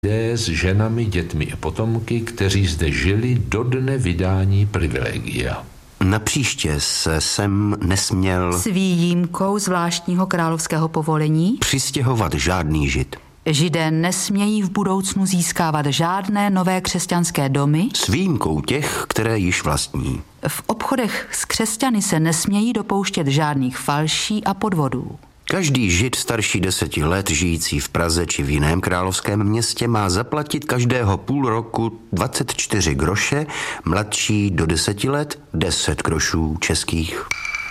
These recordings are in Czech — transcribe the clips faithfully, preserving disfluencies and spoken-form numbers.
s ženami, dětmi a potomky, kteří zde žili do dne vydání privilegia. Napříště se sem nesměl s výjimkou zvláštního královského povolení přistěhovat žádný žid. Židé nesmějí v budoucnu získávat žádné nové křesťanské domy S výjimkou těch, které již vlastní. V obchodech s křesťany se nesmějí dopouštět žádných falší a podvodů. Každý žid starší deseti let, žijící v Praze či v jiném královském městě, má zaplatit každého půl roku dvacet čtyři groše, mladší do deseti let deset grošů českých.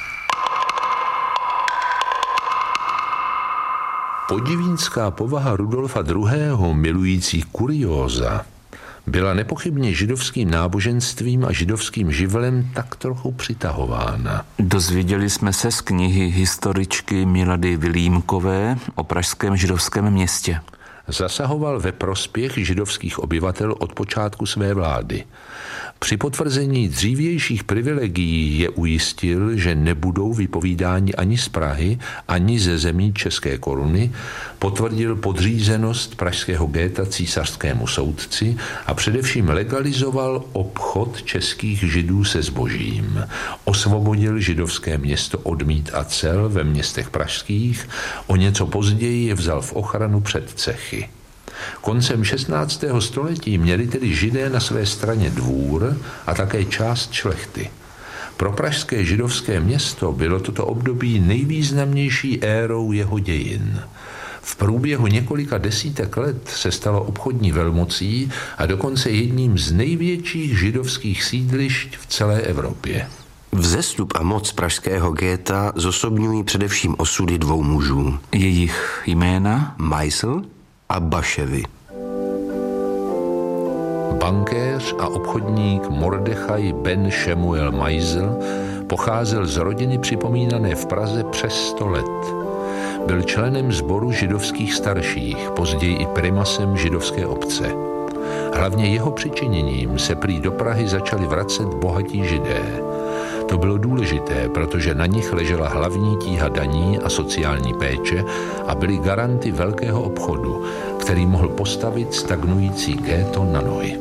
Podivínská povaha Rudolfa druhého. milující kurióza byla nepochybně židovským náboženstvím a židovským živlem tak trochu přitahována. Dozvěděli jsme se z knihy historičky Milady Vilímkové o pražském židovském městě. Zasahoval ve prospěch židovských obyvatel od počátku své vlády. Při potvrzení dřívějších privilegií je ujistil, že nebudou vypovídáni ani z Prahy, ani ze zemí České koruny, potvrdil podřízenost pražského géta císařskému soudci a především legalizoval obchod českých židů se zbožím. Osvobodil židovské město od mýt a cel ve městech pražských, o něco později je vzal v ochranu před cechy. Koncem šestnáctého století měli tedy Židé na své straně dvůr a také část šlechty. Pro pražské židovské město bylo toto období nejvýznamnější érou jeho dějin. V průběhu několika desítek let se stalo obchodní velmocí a dokonce jedním z největších židovských sídlišť v celé Evropě. Vzestup a moc pražského géta zosobňují především osudy dvou mužů. Jejich jména? Meisl a Baševy. Bankéř a obchodník Mordechaj ben Šemuel Meisl pocházel z rodiny připomínané v Praze přes sto let. Byl členem sboru židovských starších, později i primasem židovské obce. Hlavně jeho přičiněním se prý do Prahy začali vracet bohatí Židé. To bylo důležité, protože na nich ležela hlavní tíha daní a sociální péče a byly garanty velkého obchodu, který mohl postavit stagnující géto na nohy.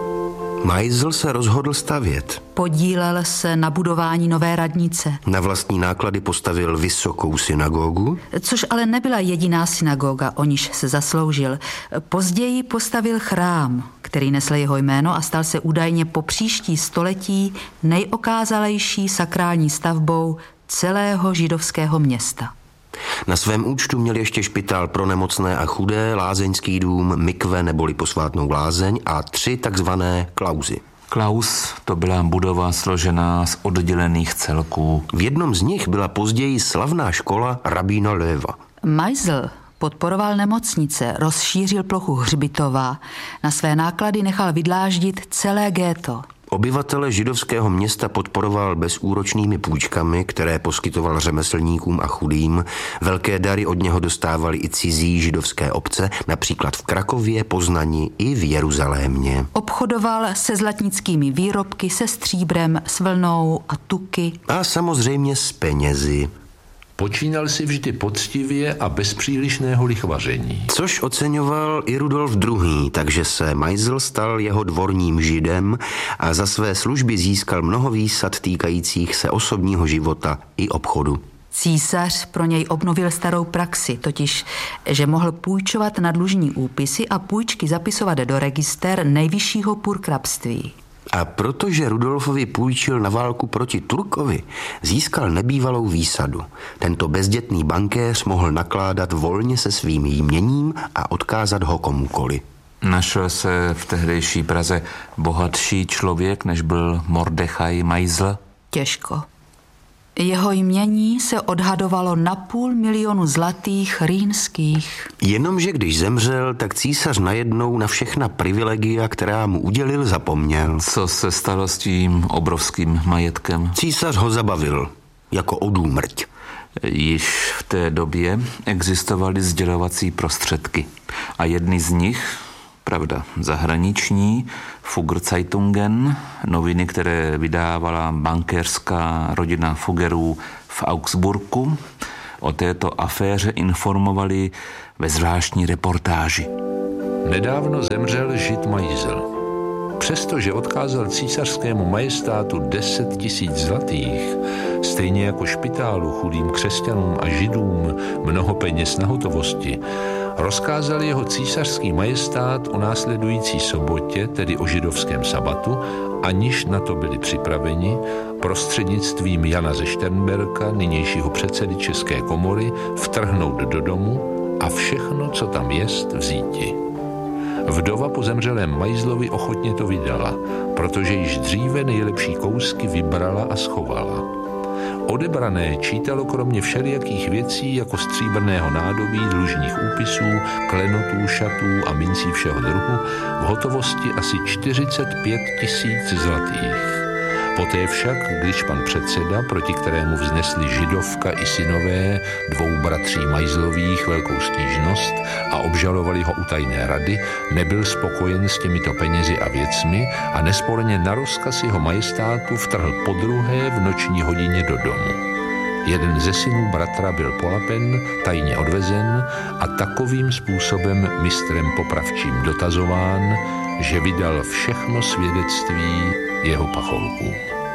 Meisl se rozhodl stavět. Podílel se na budování nové radnice. Na vlastní náklady postavil vysokou synagogu. Což ale nebyla jediná synagoga, o níž se zasloužil. Později postavil chrám, který nesl jeho jméno a stal se údajně po příští století nejokázalejší sakrální stavbou celého židovského města. Na svém účtu měl ještě špitál pro nemocné a chudé, lázeňský dům, mikve neboli posvátnou lázeň a tři takzvané klauzy. Klaus to byla budova složená z oddělených celků. V jednom z nich byla později slavná škola rabína Löwa. Meisl podporoval nemocnice, rozšířil plochu hřbitova, na své náklady nechal vydláždit celé géto. Obyvatele židovského města podporoval bezúročnými půjčkami, které poskytoval řemeslníkům a chudým. Velké dary od něho dostávali i cizí židovské obce, například v Krakově, Poznani i v Jeruzalémě. Obchodoval se zlatnickými výrobky, se stříbrem, s vlnou a tuky. A samozřejmě s penězi. Počínal si vždy poctivě a bez přílišného lichvaření. Což oceňoval i Rudolf druhý., takže se Meisl stal jeho dvorním židem a za své služby získal mnoho výsad týkajících se osobního života i obchodu. Císař pro něj obnovil starou praxi, totiž, že mohl půjčovat na dlužní úpisy a půjčky zapisovat do register nejvyššího purkrabství. A protože Rudolfovi půjčil na válku proti Turkovi, získal nebývalou výsadu. Tento bezdětný bankéř mohl nakládat volně se svým jměním a odkázat ho komukoli. Našel se v tehdejší Praze bohatší člověk, než byl Mordechaj Meisl? Těžko. Jeho jmění se odhadovalo na půl milionu zlatých rýnských. Jenomže když zemřel, tak císař najednou na všechna privilegia, která mu udělil, zapomněl. Co se stalo s tím obrovským majetkem? Císař ho zabavil, jako odúmrť. Již v té době existovaly sdělovací prostředky a jedny z nich, pravda zahraniční, Fuggerzeitungen, noviny, které vydávala bankéřská rodina Fuggerů v Augsburgu, o této aféře informovali ve zvláštní reportáži. Nedávno zemřel žid Majzl. Přestože odkázal císařskému majestátu deset tisíc zlatých, stejně jako špitálu chudým křesťanům a židům mnoho peněz na hotovosti, rozkázal jeho císařský majestát o následující sobotě, tedy o židovském sabatu, aniž na to byli připraveni, prostřednictvím Jana ze Šternberka, nynějšího předsedy České komory, vtrhnout do domu a všechno, co tam jest, vzíti. Vdova po zemřelém Majzlovi ochotně to vydala, protože již dříve nejlepší kousky vybrala a schovala. Odebrané čítalo kromě všelijakých věcí jako stříbrného nádobí, dlužních úpisů, klenotů, šatů a mincí všeho druhu v hotovosti asi čtyřicet pět tisíc zlatých. Poté však, když pan předseda, proti kterému vznesli židovka i synové dvou bratří Majzlových velkou stížnost a obžalovali ho u tajné rady, nebyl spokojen s těmito penězi a věcmi a nesporně na rozkaz jeho majestátu vtrhl podruhé v noční hodině do domu. Jeden ze synů bratra byl polapen, tajně odvezen a takovým způsobem mistrem popravčím dotazován, že vydal všechno svědectví jeho pacholků.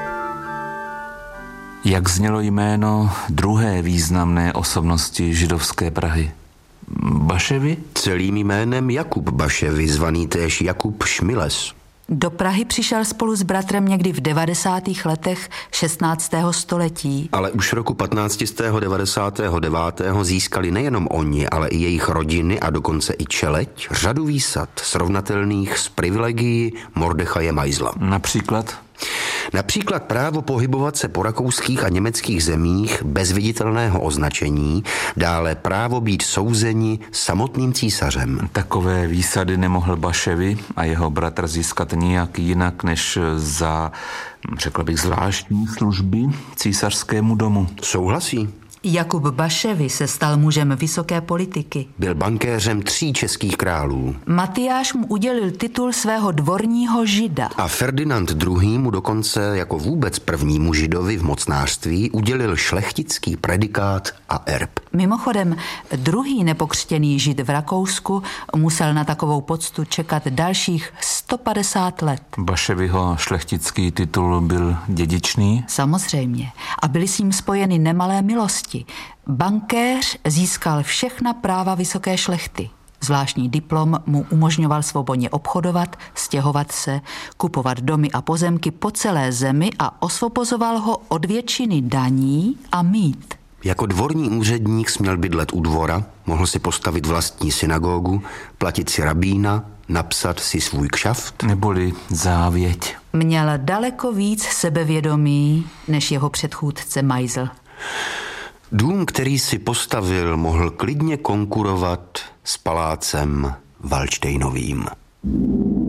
Jak znělo jméno druhé významné osobnosti židovské Prahy? Baševy? Celým jménem Jakub Baševy, zvaný též Jakub Šmiles. Do Prahy přišel spolu s bratrem někdy v devadesátých letech šestnáctého století. Ale už roku patnáct set devadesát devět získali nejenom oni, ale i jejich rodiny a dokonce i čeleť řadu výsad srovnatelných s privilegií Mordechaje Majzla. Například? Například právo pohybovat se po rakouských a německých zemích bez viditelného označení, dále právo být souzeni samotným císařem. Takové výsady nemohl Baševy a jeho bratr získat nijak jinak než za, řekl bych, zvláštní služby císařskému domu. Souhlasí? Jakub Baševy se stal mužem vysoké politiky. Byl bankéřem tří českých králů. Matyáš mu udělil titul svého dvorního žida. A Ferdinand druhý. mu dokonce jako vůbec prvnímu židovi v mocnářství udělil šlechtický predikát a erb. Mimochodem, druhý nepokřtěný žid v Rakousku musel na takovou poctu čekat dalších sto padesát let. Baševyho šlechtický titul byl dědičný? Samozřejmě. A byly s ním spojeny nemalé milosti. Bankéř získal všechna práva vysoké šlechty. Zvláštní diplom mu umožňoval svobodně obchodovat, stěhovat se, kupovat domy a pozemky po celé zemi a osvobozoval ho od většiny daní a mýt. Jako dvorní úředník směl bydlet u dvora, mohl si postavit vlastní synagogu, platit si rabína, napsat si svůj kšaft. Neboli závěť. Měl daleko víc sebevědomí než jeho předchůdce Majzl. Dům, který si postavil, mohl klidně konkurovat s palácem Valdštejnovým.